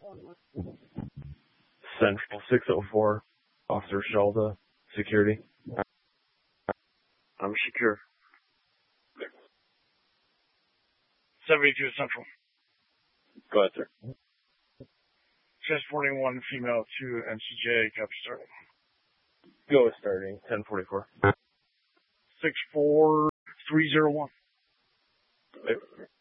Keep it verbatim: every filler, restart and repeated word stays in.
Central six oh four, Officer Shalda, security. I'm secure. seventy-two Central. Go ahead, sir. ten forty-one, female to N C J, copy starting. Go with starting, ten forty-four. six four three zero one.